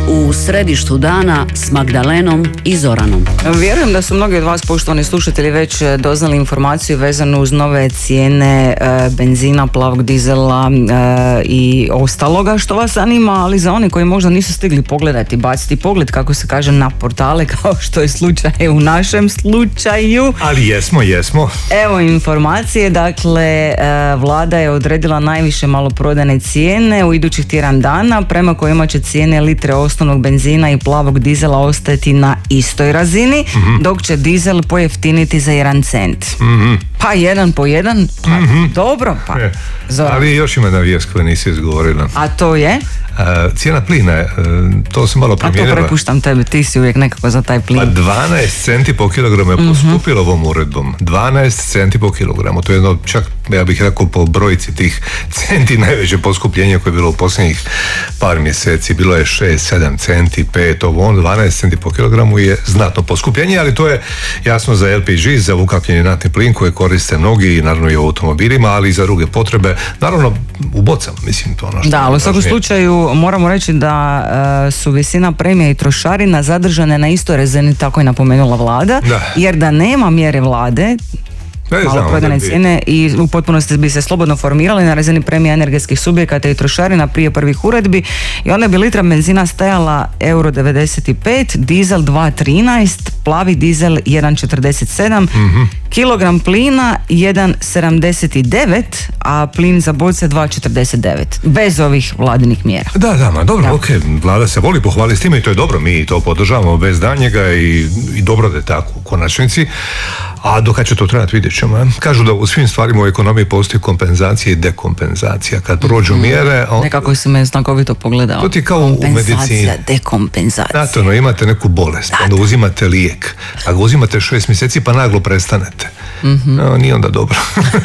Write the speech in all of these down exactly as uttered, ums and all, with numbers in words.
U središtu dana s Magdalenom i Zoranom. Vjerujem da su mnogi od vas, poštovani slušatelji, već doznali informaciju vezanu uz nove cijene e, benzina, plavog dizela e, i ostaloga što vas zanima, ali za one koji možda nisu stigli pogledati, baciti pogled, kako se kaže, na portale, kao što je slučaj u našem slučaju. Ali jesmo, jesmo. Evo informacije, dakle, e, vlada je odredila najviše maloprodajne cijene u idućih tjedan dana, prema kojima će cijene litre osnovnog benzina i plavog dizela ostati na istoj razini, mm-hmm. dok će dizel pojeftiniti za jedan cent. Mm-hmm. Pa jedan po jedan, pa mm-hmm. dobro, pa. E, ali još ima jedna vijest koju nisi izgovorila. A to je? Uh, cijena plina, uh, to se malo promijenila. A to prepuštam tebi, ti si uvijek nekako za taj plin. Pa dvanaest centi po kilogramu je poskupilo mm-hmm. ovom uredbom. dvanaest centi po kilogramu. To je jedno, čak ja bih rekao po brojci tih centi, najveće poskupljenje koje je bilo u posljednjih par mjeseci. Bilo je šest sedam centi, pet, ovo on, dvanaest centi po kilogramu je znatno poskupljenje, ali to je jasno za el pe ge, za ukapljeni naftni plin koje koriste mnogi, naravno i u automobilima, ali i za druge potrebe. Naravno u bocama, mislim, to ono što da, ali u svakom slučaju moramo reći da uh, su visina premija i trošarina zadržane na istoj razini, tako je napomenula vlada, da. Jer da nema mjere vlade, maloprodajne cijene i u potpunosti bi se slobodno formirali na razini premija energetskih subjekata i trošarina prije prvih uredbi i onda bi litra benzina stajala euro devedeset pet, dizel dva trinaest, plavi dizel jedan četrdeset sedam, mm-hmm. kilogram plina jedan sedamdeset devet, a plin za boce dva četrdeset devet, bez ovih vladinih mjera. Da, da, ma dobro, da. Ok, vlada se voli pohvaliti s time i to je dobro, mi to podržavamo bez danjega i, i dobro da je tako u konačnici, a do kad će to trebati vidjet ćemo. Kažu da u svim stvarima u ekonomiji postoji kompenzacija i dekompenzacija. Kad prođu mm-hmm. mjere... On... Nekako si me znakovito pogledao. To ti kao u medicini. Kompenzacija, dekompenzacija. Znate, ono, imate neku bolest, da, onda uzimate lijek. A ga uzimate šest mjeseci pa naglo prestanete. Mm-hmm. No, nije onda dobro.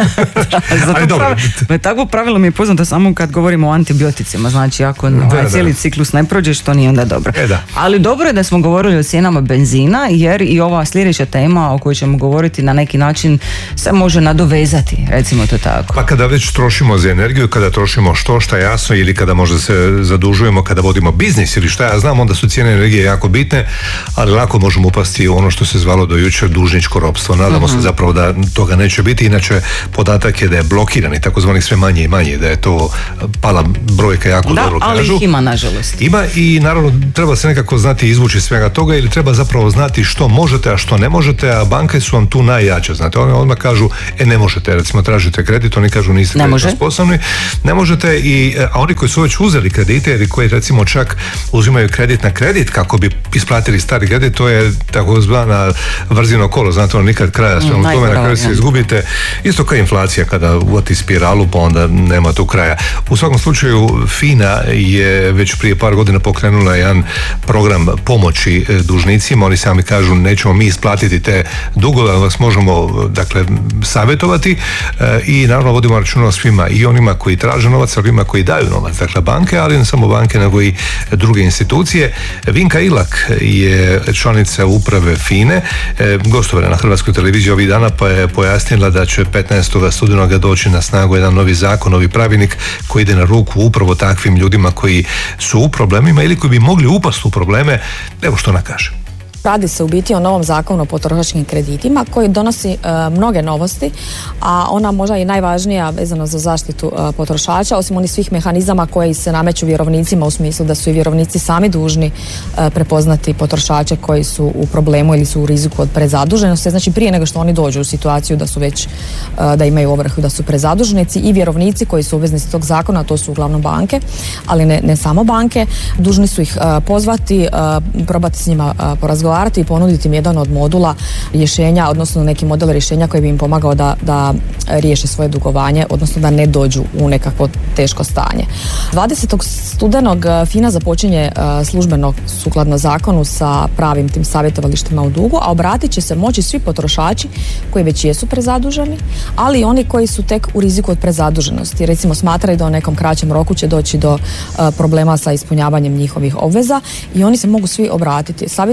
Ali dobro. Pravi, takvo pravilo mi je poznato samo kad govorimo o antibioticima. Znači, ako da, ovaj cijeli da. ciklus ne prođeš, to nije onda dobro. E, da. Ali dobro je da smo govorili o cijenama benzina, jer i ova sljedeća tema o kojoj ćemo govoriti na neki način se može nadovezati, recimo to tako. Pa kada već trošimo za energiju, kada trošimo što šta jasno, ili kada možda se zadužujemo, kada vodimo biznis ili šta ja znam, onda su cijene energije jako bitne, ali lako možemo upasti u ono što se zvalo do jučer dužničko ropstvo. Nadamo mm-hmm. se zapravo da toga neće biti, inače podatak je da je blokiran i takozvani sve manje i manje, da je to pala brojka jako da, dobro kažu. Da, ali ih ima nažalost. Ima i naravno treba se nekako znati izvući svega toga ili treba zapravo znati što možete, a što ne možete, a banke su vam tu najjače, znate, one odmah kažu, e ne možete, recimo tražite kredit, oni kažu niste kreditno sposobni, ne možete, i, a oni koji su već uzeli kredite ili koji recimo čak uzimaju kredit na kredit kako bi isplatili stari kredit, to je takozvana vrzino kolo, znate, ono nikad kraja sve, mm, tome na kraju se izgubite, isto kao inflacija kada uvati spiralu pa onda nema tu kraja. U svakom slučaju FINA je već prije par godina pokrenula jedan program pomoći dužnicima, oni sami kažu nećemo mi isplatiti te dugove, vas možemo dakle savjetovati e, i naravno vodimo računa o svima, i onima koji traže novac, ali onima koji daju novac, dakle banke, ali ne samo banke nego i druge institucije. Vinka Ilak je članica uprave FINE, e, gostovala na Hrvatskoj televiziji ovih dana pa je pojasnila da će petnaestog studenoga doći na snagu jedan novi zakon, novi pravilnik koji ide na ruku upravo takvim ljudima koji su u problemima ili koji bi mogli upasti u probleme. Evo što ona kaže. Radi se u biti o novom zakonu o potrošačkim kreditima koji donosi e, mnoge novosti, a ona možda i najvažnija vezano za zaštitu e, potrošača, osim onih svih mehanizama koji se nameću vjerovnicima u smislu da su i vjerovnici sami dužni e, prepoznati potrošače koji su u problemu ili su u riziku od prezaduženosti. Znači prije nego što oni dođu u situaciju da su već, e, da imaju ovrhu, da su prezaduženici, i vjerovnici koji su obveznici tog zakona, to su uglavnom banke, ali ne, ne samo banke, dužni su ih e, pozvati, e, probati s njima e, porazgovarati i ponuditi im jedan od modula rješenja, odnosno neki model rješenja koji bi im pomagao da, da riješe svoje dugovanje, odnosno da ne dođu u nekakvo teško stanje. dvadesetog studenog FINA započinje službeno sukladno zakonu sa pravim tim savjetovalištima u dugu, a obratit će se moći svi potrošači koji već jesu prezaduženi, ali i oni koji su tek u riziku od prezaduženosti. Recimo smatraju da u nekom kraćem roku će doći do problema sa ispunjavanjem njihovih obveza i oni se mogu svi obratiti. Savjetovalište je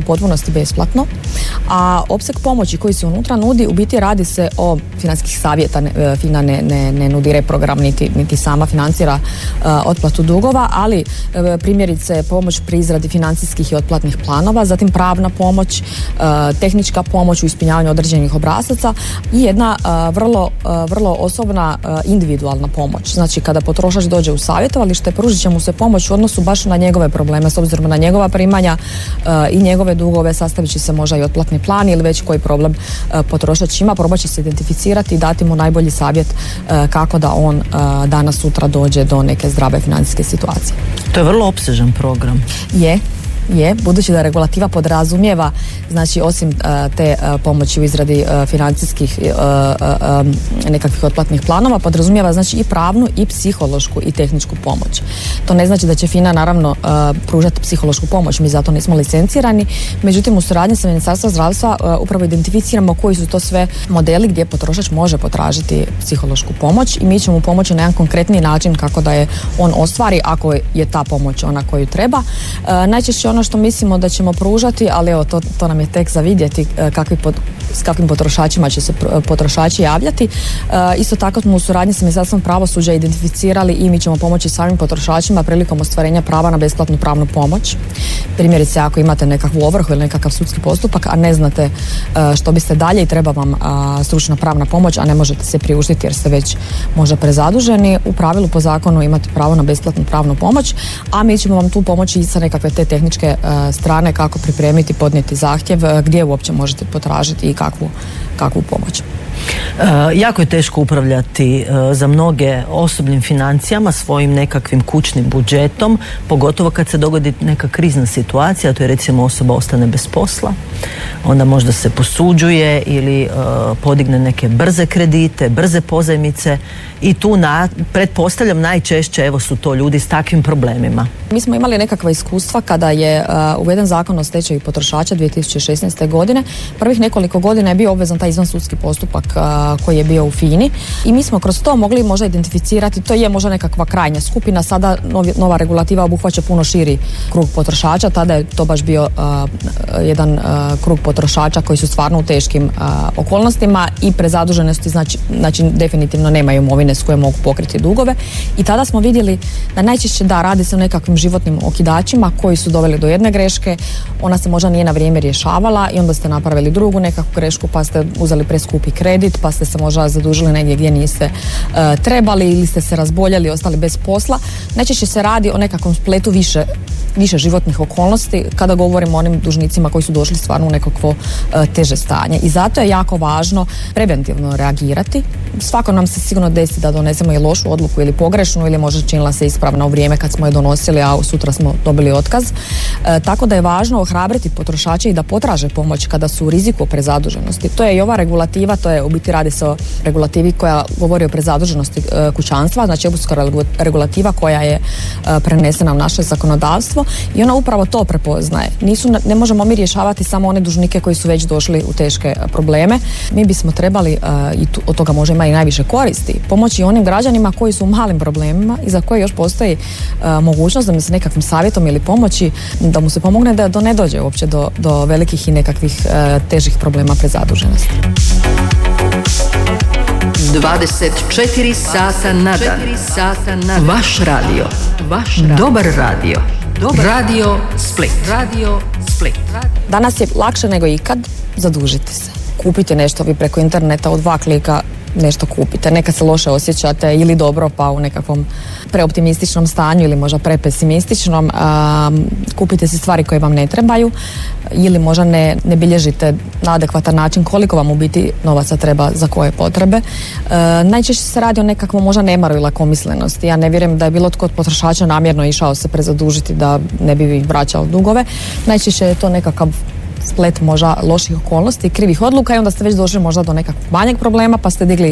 u potpunosti besplatno, a opseg pomoći koji se unutra nudi, u biti radi se o financijskih savjeta, FINA ne, ne, ne nudi reprogram, niti, niti sama financira uh, otplatu dugova, ali uh, primjerice pomoć pri izradi financijskih i otplatnih planova, zatim pravna pomoć, uh, tehnička pomoć u ispunjavanju određenih obrazaca i jedna uh, vrlo, uh, vrlo osobna uh, individualna pomoć. Znači kada potrošač dođe u savjetovalište, pružit će mu se pomoć u odnosu baš na njegove probleme, s obzirom na njegova primanja uh, i njegove dugove, sastavit će se možda i otplatni plan ili već koji problem uh, potrošač ima, probat će se identificirati i dati mu najbolji savjet uh, kako da on uh, danas sutra dođe do neke zdrave financijske situacije. To je vrlo opsežan program. Je. Je, budući da regulativa podrazumijeva, znači osim uh, te uh, pomoći u izradi uh, financijskih uh, uh, um, nekakvih otplatnih planova, podrazumijeva znači i pravnu i psihološku i tehničku pomoć. To ne znači da će FINA naravno uh, pružati psihološku pomoć, mi zato nismo licencirani, međutim u suradnji sa Ministarstvom zdravstva uh, upravo identificiramo koji su to sve modeli gdje potrošač može potražiti psihološku pomoć i mi ćemo mu pomoći na jedan konkretni način kako da je on ostvari ako je ta pomoć ona koju treba. Uh, najčešće ono što mislimo da ćemo pružati, ali evo, to, to nam je tek za vidjeti kakvi pod, s kakvim potrošačima će se potrošači javljati. E, isto tako smo u suradnji sa Ministarstvom pravosuđa identificirali i mi ćemo pomoći samim potrošačima prilikom ostvarenja prava na besplatnu pravnu pomoć. Primjerice, ako imate nekakvu ovrhu ili nekakav sudski postupak, a ne znate e, što biste dalje i treba vam a, stručna pravna pomoć, a ne možete se priuštiti jer ste već možda prezaduženi, u pravilu po zakonu imate pravo na besplatnu pravnu pomoć, a mi ćemo vam tu pomoći i sa nekakve te tehničke strane kako pripremiti, podnijeti zahtjev, gdje uopće možete potražiti i kakvu, kakvu pomoć. E, jako je teško upravljati e, za mnoge osobnim financijama, svojim nekakvim kućnim budžetom, pogotovo kad se dogodi neka krizna situacija, to je recimo osoba ostane bez posla, onda možda se posuđuje ili e, podigne neke brze kredite, brze pozajmice i tu na, pretpostavljam najčešće evo su to ljudi s takvim problemima. Mi smo imali nekakva iskustva kada je uh, uveden zakon o stečaju potrošača dvije tisuće šesnaeste. godine. Prvih nekoliko godina je bio obvezan taj izvansudski postupak uh, koji je bio u FINI i mi smo kroz to mogli možda identificirati, to je možda nekakva krajnja skupina, sada novi, nova regulativa obuhvaća puno širi krug potrošača, tada je to baš bio uh, jedan uh, krug potrošača koji su stvarno u teškim uh, okolnostima i prezaduženosti, znači, znači definitivno nemaju imovine s koje mogu pokriti dugove i tada smo vidjeli da najčešće da radi se o nekakvim životnim okidačima koji su doveli do jedne greške, ona se možda nije na vrijeme rješavala i onda ste napravili drugu nekakvu grešku pa ste uzeli preskupi kredit, pa ste se možda zadužili negdje gdje niste uh, trebali ili ste se razboljeli i ostali bez posla. Najčešće se radi o nekakvom spletu više, više životnih okolnosti kada govorimo o onim dužnicima koji su došli stvarno u nekakvo uh, teže stanje i zato je jako važno preventivno reagirati. Svako nam se sigurno desi da donesemo i lošu odluku ili pogrešnu ili možda činila se ispravna u vrijeme kad smo je donosili, a sutra smo dobili otkaz. E, tako da je važno ohrabriti potrošače i da potraže pomoć kada su u riziku prezaduženosti. To je i ova regulativa, to je u biti radi se o regulativi koja govori o prezaduženosti e, kućanstva, znači europska regulativa koja je e, prenesena u naše zakonodavstvo i ona upravo to prepoznaje. Nisu, ne možemo mi rješavati samo one dužnike koji su već došli u teške probleme. Mi bismo trebali, e, i tu, od toga može ima i najviše koristi, pomoći onim građanima koji su u malim problemima i za koje još postoji uh, mogućnost da mi se nekakvim savjetom ili pomoći da mu se pomogne da do ne dođe uopće do, do velikih i nekakvih uh, težih problema prezaduženosti. dvadeset četiri sata na dan. Vaš radio. Vaš radio. Dobar radio. Dobar radio Split. Radio Split. Danas je lakše nego ikad zadužiti se. Kupite nešto vi preko interneta u dva klika nešto kupite. Nekad se loše osjećate ili dobro pa u nekakvom preoptimističnom stanju ili možda prepesimističnom. Um, kupite si stvari koje vam ne trebaju ili možda ne, ne bilježite na adekvatan način koliko vam u biti novaca treba za koje potrebe. Uh, najčešće se radi o nekakvom možda nemaru ili lakomislenosti. Ja ne vjerujem da je bilo tko od potrošača namjerno išao se prezadužiti da ne bi vraćao dugove. Najčešće je to nekakav splet možda loših okolnosti, krivih odluka i onda ste već došli možda do nekakvog manjeg problema pa ste digli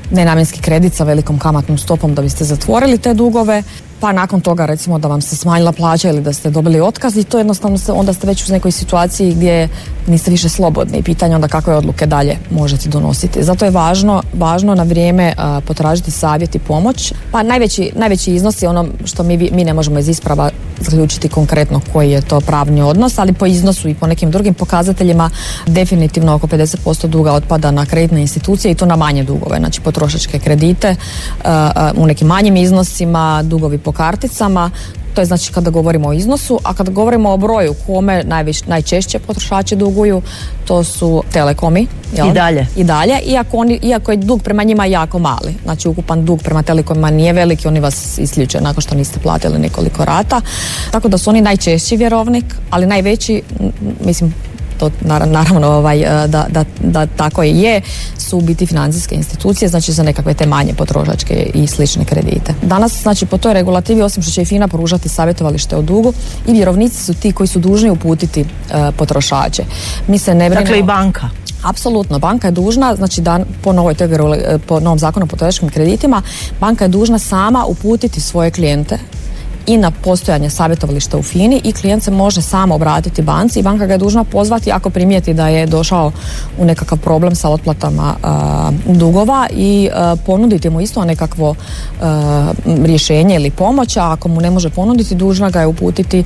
nenamjenski kredit sa velikom kamatnom stopom da biste zatvorili te dugove, pa nakon toga recimo da vam se smanjila plaća ili da ste dobili otkaz i to jednostavno ste, onda ste već u nekoj situaciji gdje niste više slobodni i pitanje onda kakve odluke dalje možete donositi. Zato je važno, važno na vrijeme a, potražiti savjet i pomoć. Pa najveći, najveći iznos je ono što mi, mi ne možemo iz isprava zaključiti konkretno koji je to pravni odnos, ali po iznosu i po nekim drugim pokazateljima definitivno oko pedeset posto duga otpada na kreditne institucije i to na manje dugove, znači potrošačke kredite a, u nekim manjim iznosima, dugovi po karticama. To je znači kada govorimo o iznosu, a kada govorimo o broju kome najviš, najčešće potrošači duguju, to su telekomi. Jel? I dalje. I dalje, iako, oni, iako je dug prema njima jako mali. Znači ukupan dug prema telekomima nije veliki, oni vas isključe nakon što niste platili nekoliko rata. Tako da su oni najčešći vjerovnik, ali najveći, mislim, to naravno ovaj, da, da, da tako i je, su u biti financijske institucije, znači za nekakve te manje potrošačke i slične kredite. Danas, znači po toj regulativi, osim što će i FINA pružati savjetovalište o dugu, i vjerovnici su ti koji su dužni uputiti uh, potrošače. Mi se ne brinemo... Dakle i banka. Apsolutno, banka je dužna, znači da po, novoj, po novom zakonu o potrošačkim kreditima, banka je dužna sama uputiti svoje klijente i na postojanje savjetovališta u FINI i klijent se može sam obratiti banci i banka ga je dužna pozvati ako primijeti da je došao u nekakav problem sa otplatama uh, dugova i uh, ponuditi mu isto nekakvo uh, rješenje ili pomoć, a ako mu ne može ponuditi, dužna ga je uputiti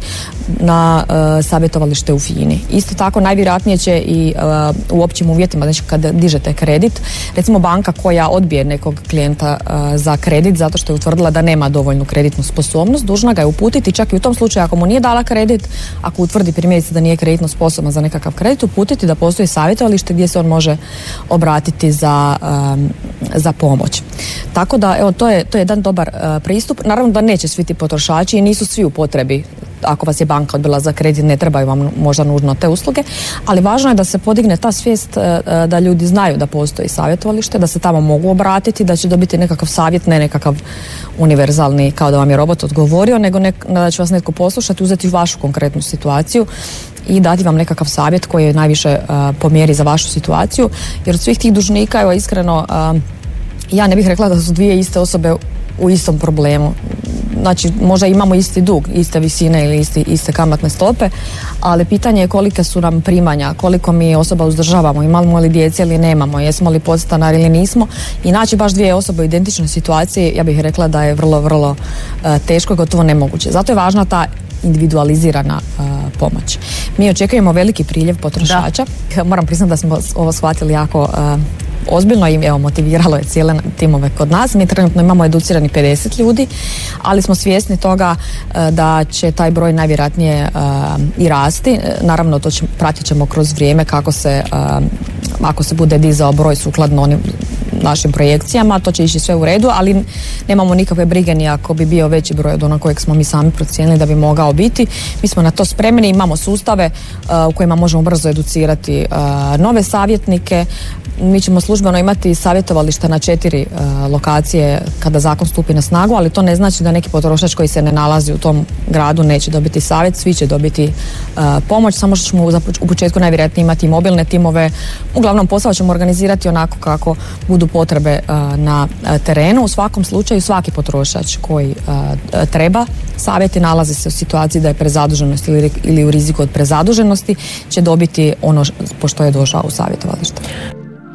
na uh, savjetovalište u FINI. Isto tako najvjerojatnije će i uh, u općim uvjetima, znači kada dižete kredit, recimo banka koja odbije nekog klijenta uh, za kredit zato što je utvrdila da nema dovoljnu kreditnu sposobnost, dužna ga je uputiti, čak i u tom slučaju ako mu nije dala kredit, ako utvrdi primjerice da nije kreditno sposoban za nekakav kredit, uputiti da postoji savjetovalište gdje se on može obratiti za, um, za pomoć. Tako da, evo, to je, to je jedan dobar uh, pristup. Naravno da neće svi ti potrošači i nisu svi u potrebi. Ako vas je banka odbila za kredit, ne trebaju vam možda nužno te usluge, ali važno je da se podigne ta svijest da ljudi znaju da postoji savjetovalište, da se tamo mogu obratiti, da će dobiti nekakav savjet, ne nekakav univerzalni kao da vam je robot odgovorio, nego nek, da će vas netko poslušati, uzeti vašu konkretnu situaciju i dati vam nekakav savjet koji je najviše uh, po mjeri za vašu situaciju, jer od svih tih dužnika, evo iskreno, uh, ja ne bih rekla da su dvije iste osobe u istom problemu. Znači, možda imamo isti dug, iste visine ili isti, iste kamatne stope, ali pitanje je kolike su nam primanja, koliko mi osoba uzdržavamo, imamo li djece ili nemamo, jesmo li podstanari ili nismo. I naći baš dvije osobe u identičnoj situaciji, ja bih rekla da je vrlo, vrlo uh, teško i gotovo nemoguće. Zato je važna ta individualizirana uh, pomoć. Mi očekujemo veliki priljev potrošača. Da. Moram priznati da smo ovo shvatili jako uh, ozbiljno i evo, motiviralo je cijele timove kod nas. Mi trenutno imamo educirani pedeset ljudi, ali smo svjesni toga uh, da će taj broj najvjerojatnije uh, i rasti. Naravno, to će, pratit ćemo kroz vrijeme kako se, uh, ako se bude dizao broj sukladno onim našim projekcijama, to će ići sve u redu, ali nemamo nikakve brige ni ako bi bio veći broj od onog kojeg smo mi sami procijenili da bi mogao biti. Mi smo na to spremni, imamo sustave uh, u kojima možemo brzo educirati uh, nove savjetnike. Mi ćemo službeno imati savjetovališta na četiri uh, lokacije kada zakon stupi na snagu, ali to ne znači da neki potrošač koji se ne nalazi u tom gradu neće dobiti savjet, svi će dobiti uh, pomoć, samo što ćemo u početku najvjerojatnije imati mobilne timove. Uglavnom posao ćemo organizirati onako kako budu potrebe uh, na uh, terenu. U svakom slučaju svaki potrošač koji uh, treba savjet i nalazi se u situaciji da je prezaduženost ili, ili u riziku od prezaduženosti će dobiti ono po što je došao u savjetovalište.